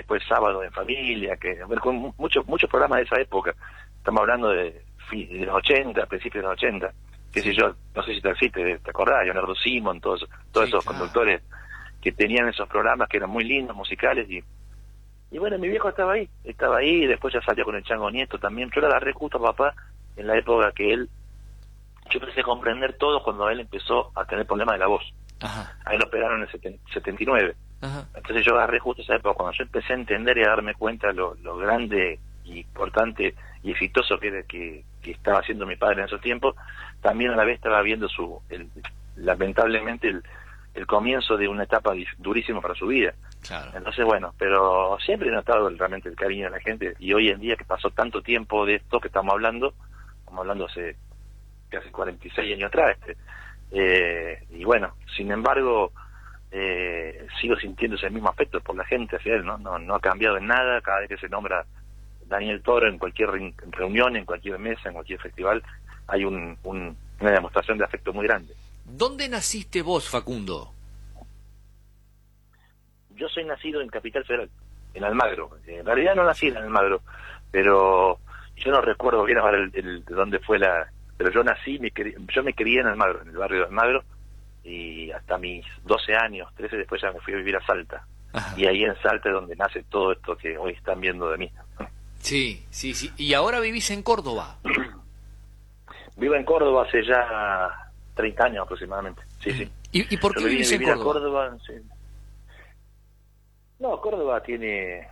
después Sábado en Familia, que bueno, con muchos programas de esa época. Estamos hablando de los 80, principios de los 80, qué sé yo, no sé si te acordás, Leonardo Simon, todos esos conductores que tenían esos programas que eran muy lindos, musicales, y bueno, mi viejo estaba ahí, después ya salió con el Chango Nieto también. Yo le agarré justo a papá en la época que yo empecé a comprender todo cuando él empezó a tener problemas de la voz. Ajá. A él lo operaron en el 79. Ajá. Entonces yo agarré justo esa época, cuando yo empecé a entender y a darme cuenta lo grande y importante y exitoso que estaba haciendo mi padre en esos tiempos. También a la vez estaba viendo lamentablemente el comienzo de una etapa durísima para su vida. Claro. Entonces, bueno, pero siempre he notado realmente el cariño de la gente, y hoy en día que pasó tanto tiempo de esto que estamos hablando hace casi 46 años atrás, y bueno, sin embargo, sigo sintiendo ese mismo afecto por la gente hacia él, no ha cambiado en nada. Cada vez que se nombra Daniel Toro en cualquier reunión, en cualquier mesa, en cualquier festival, hay una demostración de afecto muy grande. ¿Dónde naciste vos, Facundo? Yo soy nacido en Capital Federal, en Almagro. En realidad no nací en Almagro, pero yo no recuerdo bien ahora de dónde fue pero yo nací, yo me crié en Almagro, en el barrio de Almagro, y hasta mis 12 años, 13, después ya me fui a vivir a Salta. Ajá. Y ahí en Salta es donde nace todo esto que hoy están viendo de mí. Sí. ¿Y ahora vivís en Córdoba? Vivo en Córdoba hace ya 30 años aproximadamente. Sí. ¿Y por qué vivís en Córdoba? Sí. No, Córdoba tiene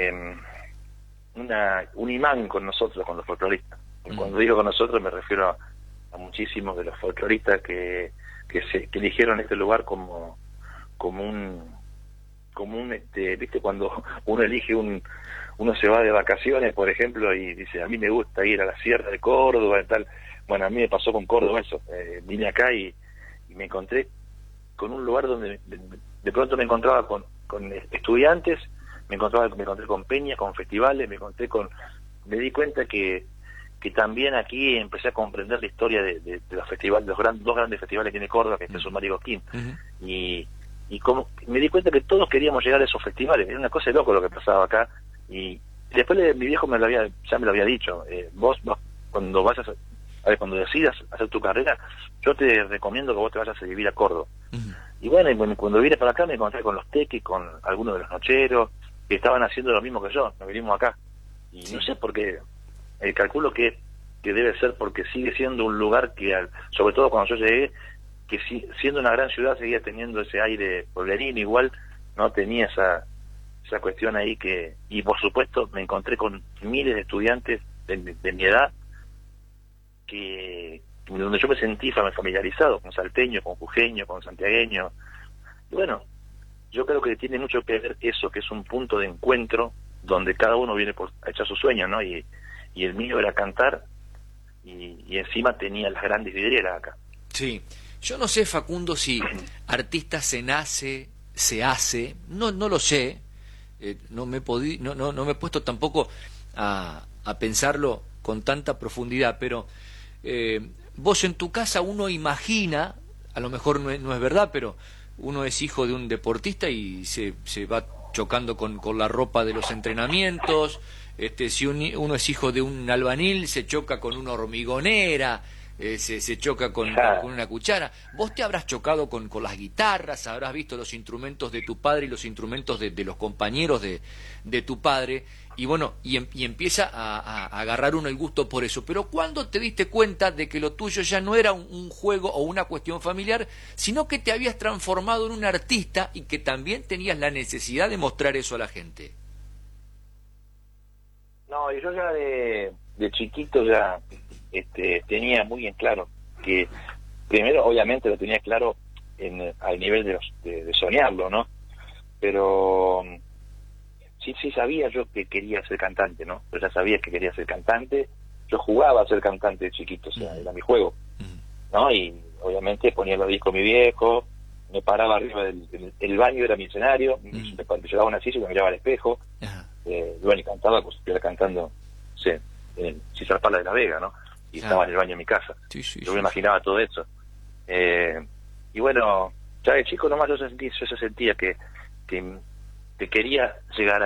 un imán con nosotros, con los folcloristas. Cuando digo con nosotros me refiero a muchísimos de los folcloristas que eligieron este lugar como un viste, cuando uno elige uno se va de vacaciones, por ejemplo, y dice, a mí me gusta ir a la Sierra de Córdoba y tal. Bueno, a mí me pasó con Córdoba eso. Vine acá y me encontré con un lugar donde de pronto me encontraba con estudiantes, me encontré con peñas, con festivales, me di cuenta que también aquí empecé a comprender la historia de los festivales, dos grandes festivales que tiene Córdoba, que es el Mar y Cosquín. Y como me di cuenta que todos queríamos llegar a esos festivales. Era una cosa de loco lo que pasaba acá. Y después mi viejo ya me lo había dicho, vos cuando cuando decidas hacer tu carrera, yo te recomiendo que vos te vayas a vivir a Córdoba. Y bueno, cuando vine para acá me encontré con los tequis, con algunos de los nocheros que estaban haciendo lo mismo que yo. Nos vinimos acá y no sé por qué, calculo que debe ser porque sigue siendo un lugar que sobre todo cuando yo llegué, que siendo una gran ciudad seguía teniendo ese aire pueblerino, igual no tenía esa cuestión ahí y por supuesto me encontré con miles de estudiantes de mi edad donde yo me sentí familiarizado con salteño, con jujeño, con santiagueño. Y bueno, yo creo que tiene mucho que ver eso, que es un punto de encuentro donde cada uno viene a echar su sueño, ¿no? Y el mío era cantar, y encima tenía las grandes vidrieras acá. Sí, yo no sé, Facundo, si artista se nace, se hace, no lo sé, no me he puesto tampoco a pensarlo con tanta profundidad, pero vos en tu casa uno imagina, a lo mejor no es verdad, pero uno es hijo de un deportista y se va chocando con la ropa de los entrenamientos. Si uno es hijo de un albañil, se choca con una hormigonera, se choca con una cuchara. Vos te habrás chocado con las guitarras, habrás visto los instrumentos de tu padre y los instrumentos de los compañeros de tu padre, y bueno, y empieza a agarrar uno el gusto por eso. Pero ¿cuándo te diste cuenta de que lo tuyo ya no era un juego o una cuestión familiar, sino que te habías transformado en un artista y que también tenías la necesidad de mostrar eso a la gente? No, yo ya de chiquito ya tenía muy en claro que, primero, obviamente lo tenía claro al nivel de soñarlo, ¿no? Pero sí sabía yo que quería ser cantante, ¿no? Yo ya sabía que quería ser cantante. Yo jugaba a ser cantante de chiquito, o sea, era mi juego, ¿no? Y obviamente ponía los discos mi viejo, me paraba arriba el baño, era mi escenario, me llevaba una silla y me miraba al espejo. Bueno, y cantaba, pues estuviera cantando, no sé, en César Pala de la Vega, ¿no? Y estaba en el baño de mi casa. Yo me imaginaba todo eso. Y bueno, ya de chico nomás yo se sentía que quería llegar